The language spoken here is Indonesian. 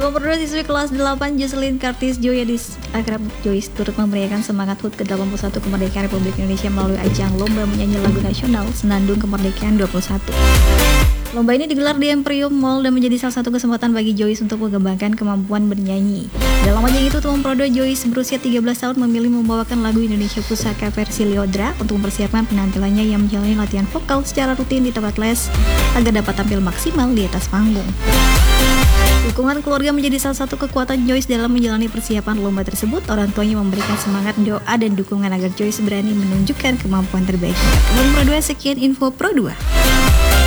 Nomor 2, siswi kelas 8 Jocelyn Curtis Joyadis akrab Joyce turut memeriahkan semangat HUT ke-81 kemerdekaan Republik Indonesia melalui ajang lomba menyanyi lagu nasional Senandung Kemerdekaan 21. Lomba ini digelar di Emporium Mall dan menjadi salah satu kesempatan bagi Joyce untuk mengembangkan kemampuan bernyanyi. Dalam ajang itu, Tuan Prodo Joyce berusia 13 tahun memilih membawakan lagu Indonesia Pusaka versi Lyodra untuk mempersiapkan penampilannya yang menjalani latihan vokal secara rutin di tempat les agar dapat tampil maksimal di atas panggung. Dukungan keluarga menjadi salah satu kekuatan Joyce dalam menjalani persiapan lomba tersebut. Orang tuanya memberikan semangat, doa, dan dukungan agar Joyce berani menunjukkan kemampuan terbaiknya. Nomor 2, sekian info Pro 2.